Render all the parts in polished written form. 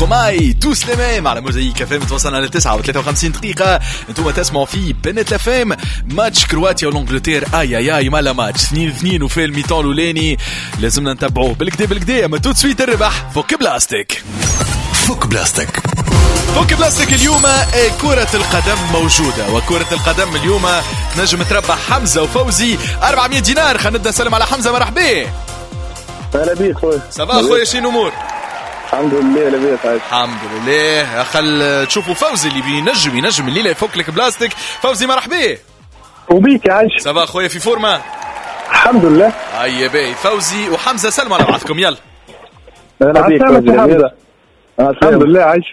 ستروماي توس لي ميم على موزايك اف ام. توصلنا ل 9 و53 دقيقة. انتم تسمعوا في بنت اف ام. ماتش كرواتيا والانجلتير اي مالا ماتش 2-2 وفي الميتون الاولاني لازمنا نتبعوه بالكدا. اما توت سويت الربح فك بلاستيك. فك بلاستيك اليوم كرة القدم موجودة، وكرة القدم اليوم نجم تربح حمزة وفوزي 400 دينار. خلينا نبدا نسلم على حمزة. مرحبا. اهلا بيك خويا. صباح خويا، شنو الامور؟ الحمد لله لاباس. الحمد لله. خل تشوفوا فوزي اللي بينجم الليله يفك لك بلاستيك. فوزي مرحبا. وبيك يا عايش. صباح خويا، في فورمه؟ الحمد لله. هيا باهي. فوزي وحمزة سلموا على بعضكم. يلا. اهلا بيك حمزة. الحمد لله عايش.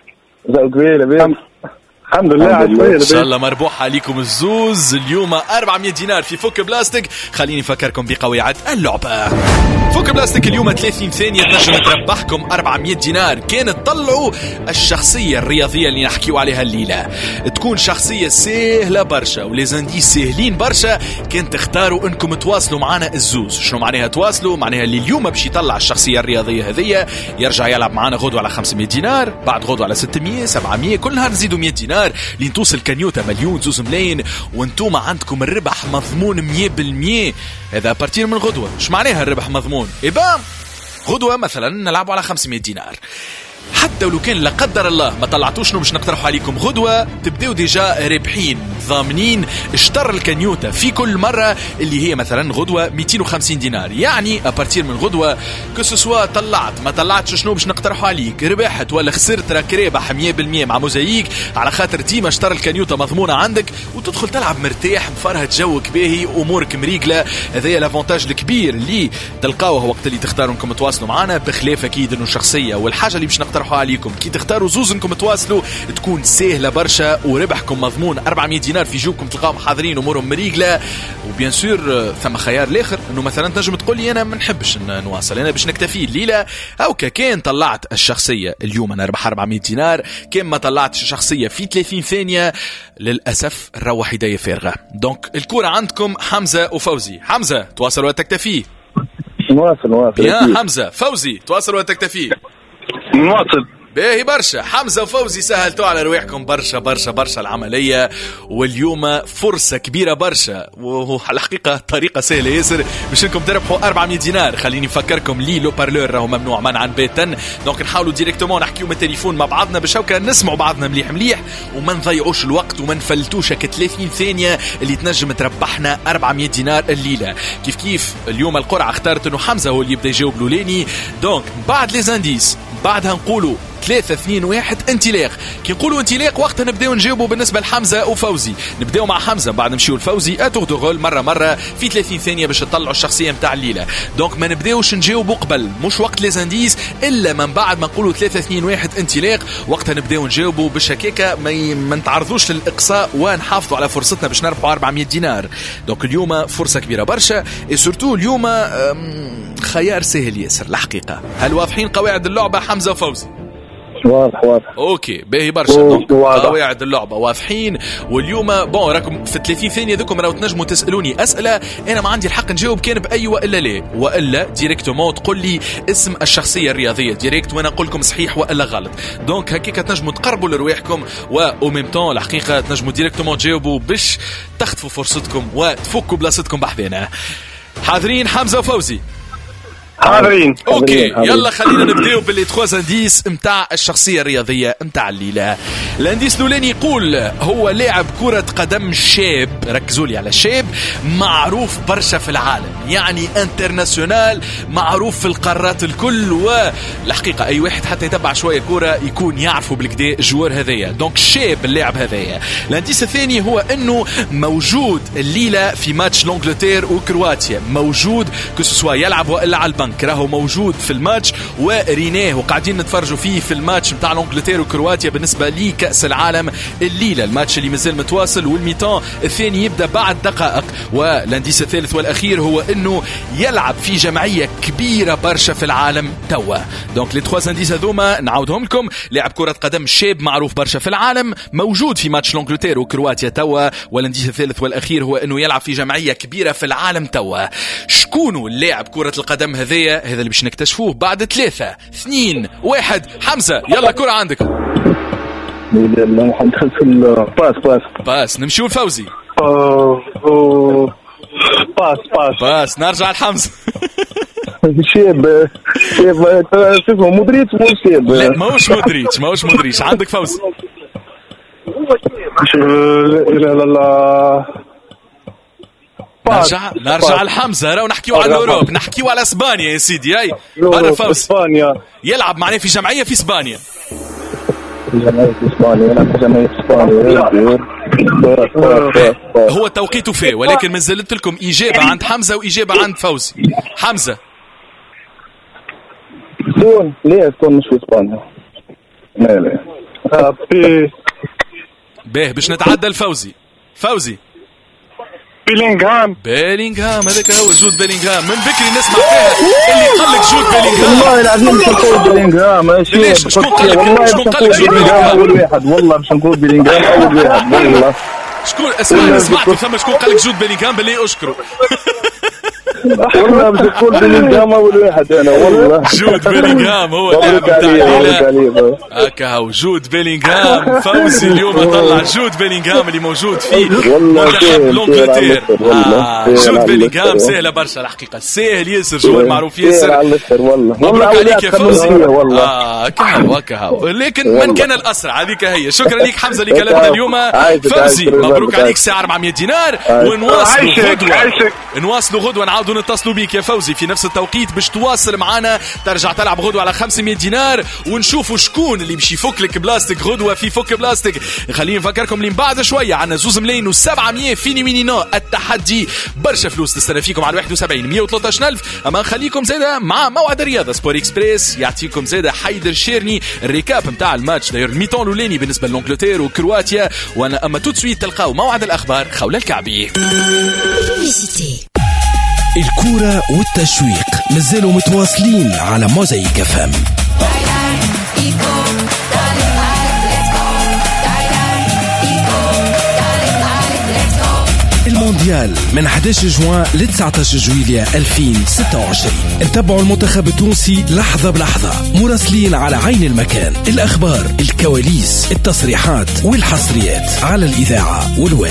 الحمد لله عايش. ان شاء الله مربوح عليكم الزوز اليوم 400 دينار في فك بلاستيك. خليني افكركم بقواعد اللعبه. فك بلاستيك اليوم 30 ثانيه تنجم تربحكم 400 دينار. كان تطلعوا الشخصيه الرياضيه اللي نحكيو عليها الليله، تكون شخصيه سهله برشا وليزانديس سهلين برشا. كان تختاروا انكم تواصلوا معنا الزوز. شنو معناها تواصلوا؟ معناها اللي اليوم باش يطلع الشخصيه الرياضيه هذيا يرجع يلعب معنا غدوه على 500 دينار، بعد غدوه على 600 700، كل نهار نزيدوا 100 دينار لين توصل كنيوتا مليون 2 ملايين. وانتم عندكم الربح مضمون 100%. هذا بارتير من غدوه. ايش معناها الربح مضمون؟ إبا غدوه مثلا نلعبوا على 500 دينار. حتى ولو كان لا قدر الله ما طلعتوش شنو باش نقترحوا عليكم غدوه، تبداو ديجا رابحين ضامنين اشتر الكنيوتا في كل مره اللي هي مثلا غدوه 250 دينار. يعني ابارتير من غدوه كسوا طلعت ما طلعتش شنو باش نقترحوا عليك، ربحت ولا خسرت، راك رابح 100% مع موزايك، على خاطر ديما اشتر الكنيوتا مضمونه عندك وتدخل تلعب مرتاح مفرهد جوك باهي امورك مريقله. هذايا الافونتاج الكبير اللي تلقاوه وقت اللي تختاروا انكم تواصلوا معنا، بخلاف اكيد انه الشخصيه والحاجه اللي باش نقترحوا عليكم كي تختاروا زوز انكم تواصلوا تكون سهله برشا وربحكم مضمون 400 دينار في جوبكم تلقاهم حاضرين امورهم مريقله. وبيان سور ثم خيار الاخر انه مثلا تنجم تقول لي انا ما نحبش نواصل، انا باش نكتفي الليله او كان طلعت الشخصيه اليوم انا ربح 400 دينار، كان ما طلعتش الشخصيه في 30 ثانيه للاسف نروح يدي فارغه. دونك الكره عندكم حمزه وفوزي. حمزه تواصل ولا تكتفي؟ نواصل يا حمزه. فوزي تواصل ولا تكتفي؟ نواصل. باهي برشا. حمزة وفوزي سهلتوا على رواحكم برشا العملية، واليوم فرصة كبيرة برشا وهو الحقيقة طريقة سهلة ياسر باش انكم تربحوا 400 دينار. خليني نفكركم لي لو بارلور راهو ممنوع منعا باتا، دونك نحاولوا ديريكتومون نحكيو من التليفون مع بعضنا باش هكا نسمعوا بعضنا مليح وما نضيعوش الوقت وما نفلتوش هكا 30 ثانية اللي تنجم تربحنا 400 دينار الليلة. كيف اليوم القرعة اختارت انه حمزة هو اللي يبدا يجاوب لولاني. دونك بعد لي زانديس بعدها نقولوا 3 2 1 انطلاق. كي نقولوا انطلاق وقتها نبداو نجاوبوا بالنسبه لحمزه وفوزي. نبداو مع حمزه بعد نمشيو لفوزي اتور دو غول مره في 30 ثانيه باش تطلعوا الشخصيه نتاع الليله. دونك ما نبداوش نجاوبوا قبل، مش وقت لي زانديس الا من بعد ما نقولوا 3 2 1 انطلاق، وقتها نبداو نجاوبوا باش هكاكا ما نتعرضوش للاقصاء ونحافظوا على فرصتنا باش نربحوا 400 دينار. دونك اليوم فرصه كبيره برشا، سورتو اليوم خيار سهل ياسر الحقيقه. هل واضحين قواعد اللعبه حمزه وفوزي؟ واضح. اوكي باهي برشا. قواعد اللعبه واضحين. واليوم راكم في 30 ثانيه ذوكم راهو تنجموا تسالوني اسئله انا ما عندي الحق نجاوب كان باي والا لا، والا ديريكتومون تقول لي اسم الشخصيه الرياضيه ديريكت وانا نقول لكم صحيح والا غلط. دونك هكاك تنجموا تقربوا لرواحكم و ميم طون الحقيقه تنجموا ديريكتومون تجاوبوا باش تخطفوا فرصتكم وتفكوا بلاصتكم بحذنا. حاضرين حمزه وفوزي؟ حاضرين. اوكي يلا خلينا نبداو باللي 3 انديس متاع الشخصيه الرياضيه متاع الليله. الانديس الاولاني يقول هو لاعب كره قدم شاب، ركزوا لي على شاب، معروف برشا في العالم، يعني انترناسيونال، معروف في القارات الكل، والحقيقه اي واحد حتى يتبع شويه كره يكون يعرفوا بالكدا جوار هذايا. دونك شاب اللاعب هذايا. الانديس الثاني هو انه موجود الليله في ماتش لانجلتير وكرواتيا، موجود كسوا يلعب والا على البنك، راهو موجود في الماتش وريناه وقاعدين نتفرجوا فيه في الماتش متاع لانجلتير وكرواتيا بالنسبه لي كاس العالم الليله. الماتش اللي مازال متواصل والميتان الثاني يبدا بعد دقائق. والانديس الثالث والاخير هو انه يلعب في جمعيه كبيره برشا في العالم توا. دونك لي 3 انديس هذوما نعاودهم لكم. لاعب كره قدم شاب معروف برشا في العالم، موجود في ماتش لانجلتير وكرواتيا توا. والانديس الثالث والاخير هو انه يلعب في جمعيه كبيره في العالم توا. شكونوا اللاعب كره القدم هذا هذايا هذا اللي باش نكتشفوه بعد 3 2 1. حمزة يلا كرة عندك. باس نمشيو لفوزي. باس نرجع لحمزة. شيب شوفوا مودريتش مو شيب. لا ماهوش مودريتش عندك فوزي. لا نرجع لحمزة. راهو نحكيو على الأوروب، نحكيو على اسبانيا يا سيدي. هاي برا فوزي. اسبانيا يلعب معناه في جمعية في اسبانيا. هو توقيته فيه، ولكن منزلت لكم إجابة عند حمزة وإجابة عند فوزي. حمزة تون ليه تكون مش في اسبانيا؟ لا باهي باش نتعدى لفوزي. فوزي بيلينغهام هذاك هو جود بيلينغهام. من بكري نسمع فيها اللي يقول لك جود بيلينغهام. والله العظيم باش نقول بيلينغهام. ليش شكون قال لك جود بيلينغهام اول واحد؟ والله باش نقول بيلينغهام اول واحد. والله شكون اسمعني سمعتوا ثم شكون قال لك جود بيلينغهام باللي اشكره. والله باش نقول بيلينغهام اول واحد انا. والله جود بيلينغهام هو اللاعب تاع هكا هو جود بيلينغهام. فوزي اليوم طلع جود بيلينغهام اللي موجود في منتخب لونجلتير. جود بيلينغهام سهله برشا الحقيقه، سهل ياسر، جوال معروف ياسر. مبروك عليك يا فوزي. هكا هو لكن من كان الاسرع هذيك هي. شكرا لك حمزه لكلامنا اليوم. فوزي مبروك عليك ساعه 400 دينار. ونواصلوا غدوه نعاودوا نتصلوا بيك يا فوزي في نفس التوقيت باش تواصل معنا. ترجع تلعب غدوه على 500 دينار ونشوفوا شكون اللي باش يفك لك بلاستيك غدوه في فك بلاستيك. خليني نفكركم اللي من بعد شويه عندنا 2 ملايين و700 فيني مينينا التحدي. برشا فلوس تستنى فيكم على 71 113,000. اما نخليكم زاده مع موعد الرياضه سبور اكسبريس يعطيكم زاده حيدر شيرني الريكاب نتاع الماتش داير الميتون الاولاني بالنسبه لانجلتير وكرواتيا. وانا اما تو سويت تلقاو موعد الاخبار خولة الكعبي. الكورة والتشويق مازالوا متواصلين على موزايك FM. المونديال من 11 جوان ل 19 جويلية 2026. نتابعوا المنتخب التونسي لحظة بلحظة، مراسلين على عين المكان. الأخبار، الكواليس، التصريحات والحصريات على الإذاعة والويب.